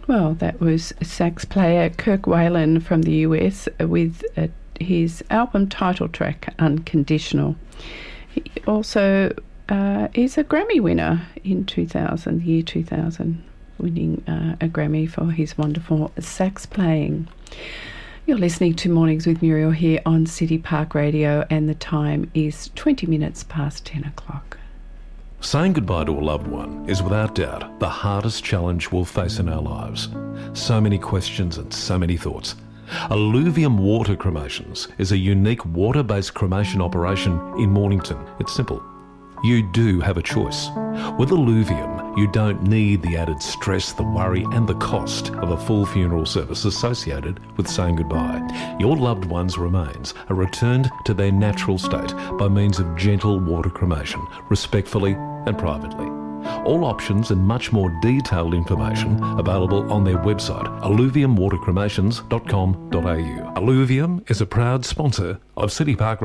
Well, that was sax player Kirk Whalen from the US with his album title track, Unconditional. He also is a Grammy winner in 2000, winning a Grammy for his wonderful sax playing. You're listening to Mornings with Muriel here on City Park Radio, and the time is 20 minutes past 10 o'clock. Saying goodbye to a loved one is without doubt the hardest challenge we'll face in our lives. So many questions and so many thoughts. Alluvium Water Cremations is a unique water-based cremation operation in Mornington. It's simple. You do have a choice. With Alluvium, you don't need the added stress, the worry and the cost of a full funeral service associated with saying goodbye. Your loved one's remains are returned to their natural state by means of gentle water cremation, respectfully and privately. All options and much more detailed information available on their website, alluviumwatercremations.com.au. Alluvium is a proud sponsor of City Park